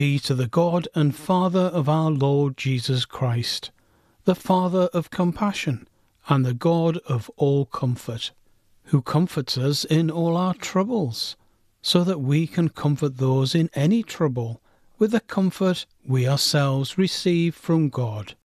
Be to the God and Father of our Lord Jesus Christ, the Father of compassion and the God of all comfort, who comforts us in all our troubles, so that we can comfort those in any trouble with the comfort we ourselves receive from God.